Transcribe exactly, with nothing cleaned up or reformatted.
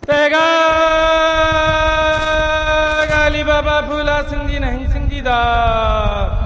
ਪੈਗਾ ਗਾਲੀ ਬਾਬਾ ਫੂਲਾ ਸਿੰਘ ਜੀ ਨਹੀਂ ਸਿੰਘ ਜੀ ਦਾ